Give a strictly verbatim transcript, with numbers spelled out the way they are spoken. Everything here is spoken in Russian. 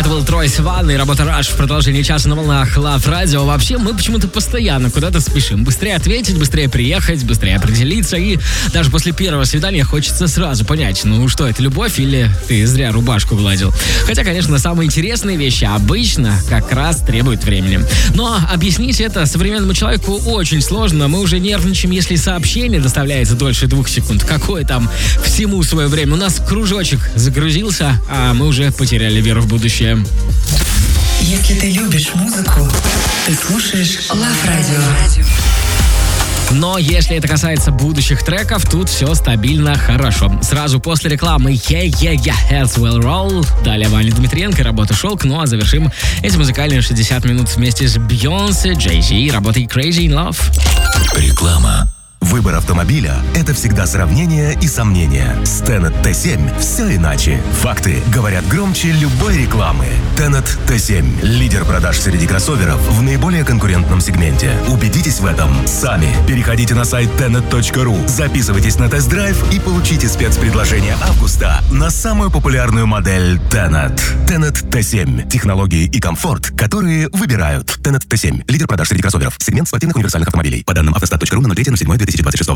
Это был Трой Сиван и работа Rush в продолжении часа на волнах Love Radio. Вообще, мы почему-то постоянно куда-то спешим. Быстрее ответить, быстрее приехать, быстрее определиться. И даже после первого свидания хочется сразу понять, ну что, это любовь или ты зря рубашку гладил. Хотя, конечно, самые интересные вещи обычно как раз требуют времени. Но объяснить это современному человеку очень сложно. Мы уже нервничаем, если сообщение доставляется дольше двух секунд. Какое там всему свое время? У нас кружочек загрузился, а мы уже потеряли веру в будущее. Если ты любишь музыку, ты слушаешь Love Radio. Но если это касается будущих треков, тут все стабильно хорошо. Сразу после рекламы Yeah, yeah, yeah, Heads Will Roll. Далее Ваня Дмитриенко, работа Шелк. Ну а завершим эти музыкальные шестьдесят минут вместе с Бейонсе, Джей Зи, работой Crazy in Love. Реклама. Выбор автомобиля – это всегда сравнение и сомнения. С Tenet Т семь все иначе. Факты говорят громче любой рекламы. Tenet Т семь – лидер продаж среди кроссоверов в наиболее конкурентном сегменте. Убедитесь в этом сами. Переходите на сайт tenet точка ру, записывайтесь на тест-драйв и получите спецпредложение августа на самую популярную модель Tenet. Tenet Т семь – технологии и комфорт, которые выбирают. Tenet Т семь – лидер продаж среди кроссоверов. Сегмент спортивных универсальных автомобилей. По данным автостат точка ру на ноль три ноль седьмой две тысячи двадцать шестого.